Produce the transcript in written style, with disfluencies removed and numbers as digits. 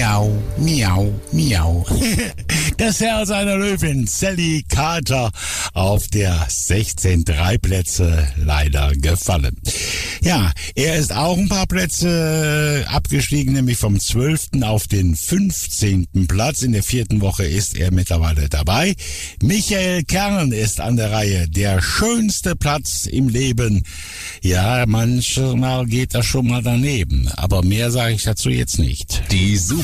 Miau, miau, miau. Das Herz einer Löwin, Sally Carter, auf der 16 3 Plätze leider gefallen. Ja, er ist auch ein paar Plätze abgestiegen, nämlich vom 12. auf den 15. Platz. In der 4. Woche ist er mittlerweile dabei. Michael Kern ist an der Reihe. Der schönste Platz im Leben. Ja, manchmal geht das schon mal daneben. Aber mehr sage ich dazu jetzt nicht. Die